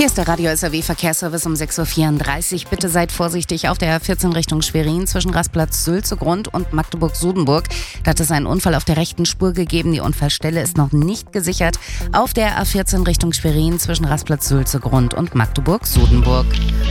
Hier ist der Radio SAW Verkehrsservice um 6.34 Uhr. Bitte seid vorsichtig auf der A14 Richtung Schwerin zwischen Rastplatz Sülzegrund und Magdeburg-Sudenburg. Da hat es einen Unfall auf der rechten Spur gegeben. Die Unfallstelle ist noch nicht gesichert. Auf der A14 Richtung Schwerin zwischen Rastplatz Sülzegrund und Magdeburg-Sudenburg.